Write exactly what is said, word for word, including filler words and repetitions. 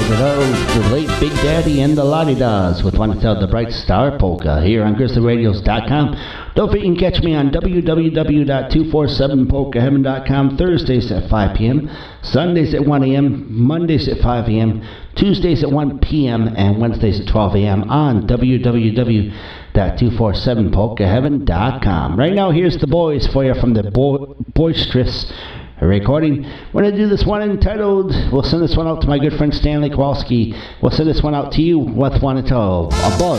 it out, the late Big Daddy and the Lottie Does with one called the Bright Star Polka here on grizzly radios dot com. Don't forget you can catch me on w w w dot two four seven polka heaven dot com Thursdays at five p.m., Sundays at one a.m., Mondays at five a.m., Tuesdays at one p.m., and Wednesdays at twelve a.m. on w w w dot two four seven polka heaven dot com. Right now, here's the boys for you from the Bo- Boisterous recording. We're going to do this one entitled, we'll send this one out to my good friend Stanley Kowalski. We'll send this one out to you with one entitled A Buzz.